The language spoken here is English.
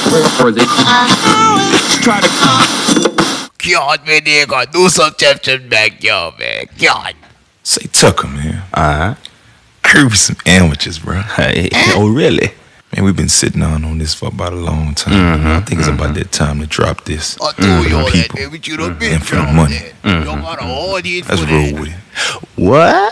Or they try to. God, man, they ain't gonna do some tempting back, yo, man. God. Say Tucker, man. Uh-huh. Curve some amateurs, bro. Hey, oh, really? Man, we've been sitting on this for about a long time. I think it's about that time to drop this. I told For you the all that, people man, but you don't and for the money. You got all the Let's roll with it. What?